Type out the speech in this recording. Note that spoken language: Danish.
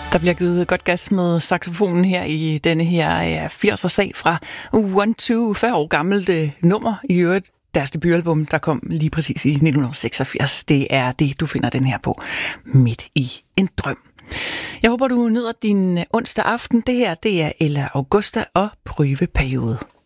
Der bliver givet godt gas med saxofonen her i denne her 80'er-sag fra 40 år gammelt nummer i øvrigt. Deres debutalbum, der kom lige præcis i 1986. Det er det, du finder den her på, Midt i en drøm. Jeg håber, du nyder din onsdag aften. Det her, det er Ella Augusta og Prøveperiode.